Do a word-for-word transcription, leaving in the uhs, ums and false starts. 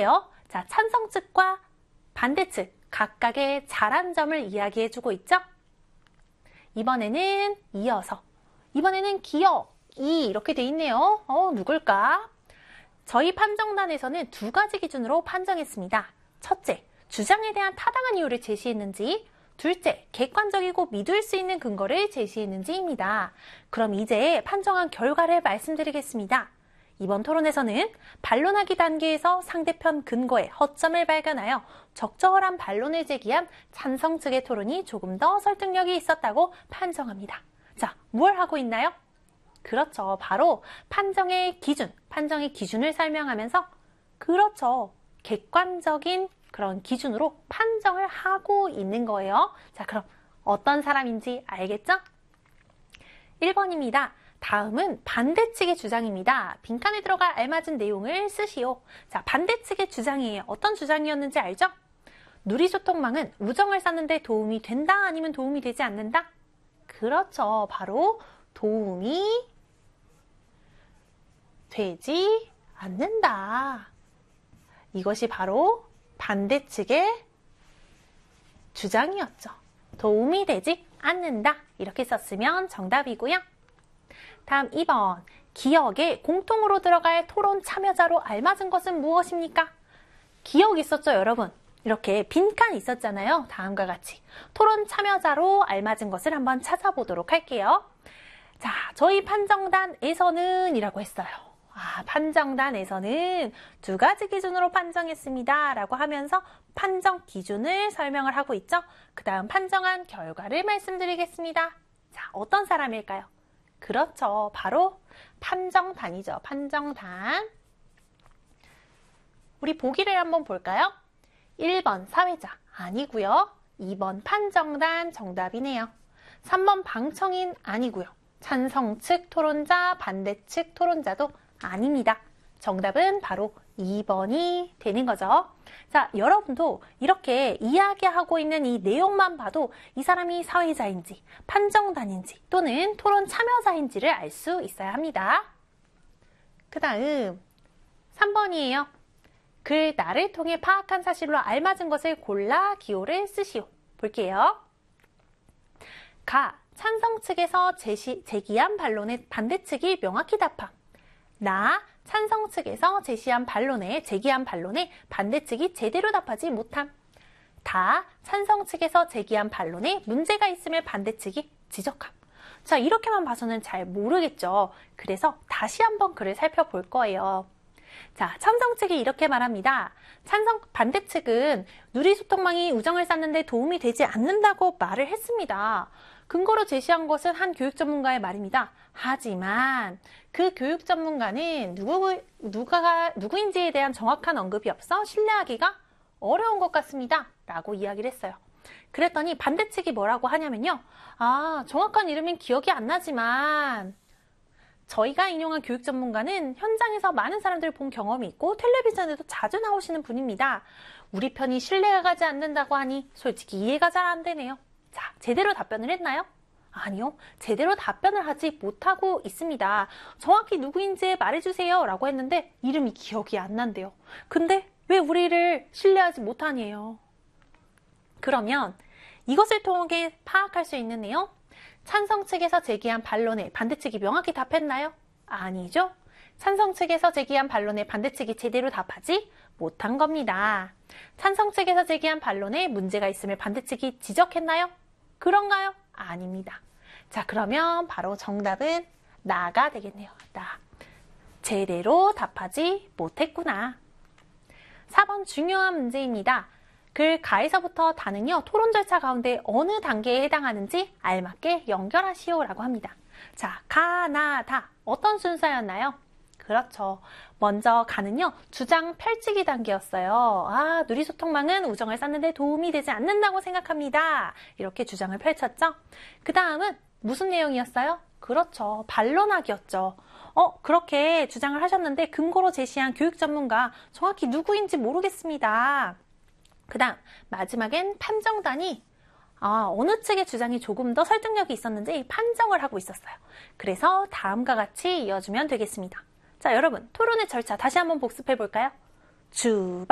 볼게요. 자, 찬성 측과 반대 측 각각의 잘한 점을 이야기해주고 있죠? 이번에는 이어서 이번에는 기억이 이렇게 돼 있네요. 어, 누굴까? 저희 판정단에서는 두 가지 기준으로 판정했습니다. 첫째, 주장에 대한 타당한 이유를 제시했는지, 둘째, 객관적이고 믿을 수 있는 근거를 제시했는지입니다. 그럼 이제 판정한 결과를 말씀드리겠습니다. 이번 토론에서는 반론하기 단계에서 상대편 근거에 허점을 발견하여 적절한 반론을 제기한 찬성 측의 토론이 조금 더 설득력이 있었다고 판정합니다. 자, 뭘 하고 있나요? 그렇죠. 바로 판정의 기준, 판정의 기준을 설명하면서 그렇죠. 객관적인 그런 기준으로 판정을 하고 있는 거예요. 자, 그럼 어떤 사람인지 알겠죠? 일 번입니다. 다음은 반대측의 주장입니다. 빈칸에 들어가 알맞은 내용을 쓰시오. 자, 반대측의 주장이에요. 어떤 주장이었는지 알죠? 누리소통망은 우정을 쌓는 데 도움이 된다 아니면 도움이 되지 않는다? 그렇죠. 바로 도움이 되지 않는다. 이것이 바로 반대측의 주장이었죠. 도움이 되지 않는다. 이렇게 썼으면 정답이고요. 다음 이 번. 기억에 공통으로 들어갈 토론 참여자로 알맞은 것은 무엇입니까? 기억 있었죠, 여러분? 이렇게 빈칸 있었잖아요. 다음과 같이. 토론 참여자로 알맞은 것을 한번 찾아보도록 할게요. 자, 저희 판정단에서는 이라고 했어요. 아, 판정단에서는 두 가지 기준으로 판정했습니다. 라고 하면서 판정 기준을 설명을 하고 있죠. 그 다음 판정한 결과를 말씀드리겠습니다. 자, 어떤 사람일까요? 그렇죠. 바로 판정단이죠. 판정단. 우리 보기를 한번 볼까요? 일 번 사회자 아니고요. 이 번 판정단 정답이네요. 삼 번 방청인 아니고요. 찬성 측 토론자, 반대 측 토론자도 아닙니다. 정답은 바로 이 번이 되는 거죠. 자, 여러분도 이렇게 이야기하고 있는 이 내용만 봐도 이 사람이 사회자인지, 판정단인지 또는 토론 참여자인지를 알 수 있어야 합니다. 그 다음 삼 번이에요. 글 나를 통해 파악한 사실로 알맞은 것을 골라 기호를 쓰시오. 볼게요. 가, 찬성 측에서 제시, 제기한 반론에 반대 측이 명확히 답함. 나, 찬성 측에서 제시한 반론에, 제기한 반론에 반대 측이 제대로 답하지 못함. 다, 찬성 측에서 제기한 반론에 문제가 있음을 반대 측이 지적함. 자, 이렇게만 봐서는 잘 모르겠죠. 그래서 다시 한번 글을 살펴볼 거예요. 자, 찬성 측이 이렇게 말합니다. 찬성 반대 측은 누리소통망이 우정을 쌓는 데 도움이 되지 않는다고 말을 했습니다. 근거로 제시한 것은 한 교육 전문가의 말입니다. 하지만 그 교육 전문가는 누구, 누가가, 누구인지에 대한 정확한 언급이 없어 신뢰하기가 어려운 것 같습니다. 라고 이야기를 했어요. 그랬더니 반대 측이 뭐라고 하냐면요. 아, 정확한 이름은 기억이 안 나지만 저희가 인용한 교육 전문가는 현장에서 많은 사람들을 본 경험이 있고 텔레비전에도 자주 나오시는 분입니다. 우리 편이 신뢰가 가지 않는다고 하니 솔직히 이해가 잘 안 되네요. 자, 제대로 답변을 했나요? 아니요. 제대로 답변을 하지 못하고 있습니다. 정확히 누구인지 말해주세요. 라고 했는데 이름이 기억이 안 난대요. 근데 왜 우리를 신뢰하지 못하니에요? 그러면 이것을 통해 파악할 수 있는 내용? 찬성 측에서 제기한 반론에 반대 측이 명확히 답했나요? 아니죠. 찬성 측에서 제기한 반론에 반대 측이 제대로 답하지 못한 겁니다. 찬성 측에서 제기한 반론에 문제가 있음을 반대 측이 지적했나요? 그런가요? 아닙니다. 자, 그러면 바로 정답은 나가 되겠네요. 나. 제대로 답하지 못했구나. 사 번 중요한 문제입니다. 글 가에서부터 다는요, 토론 절차 가운데 어느 단계에 해당하는지 알맞게 연결하시오 라고 합니다. 자, 가, 나, 다. 어떤 순서였나요? 그렇죠. 먼저 가는요, 주장 펼치기 단계였어요. 아, 누리소통망은 우정을 쌓는 데 도움이 되지 않는다고 생각합니다. 이렇게 주장을 펼쳤죠. 그 다음은 무슨 내용이었어요? 그렇죠. 반론하기였죠. 어, 그렇게 주장을 하셨는데 근거로 제시한 교육 전문가 정확히 누구인지 모르겠습니다. 그 다음 마지막엔 판정단이 아, 어느 측의 주장이 조금 더 설득력이 있었는지 판정을 하고 있었어요. 그래서 다음과 같이 이어주면 되겠습니다. 자, 여러분 토론의 절차 다시 한번 복습해 볼까요? 주방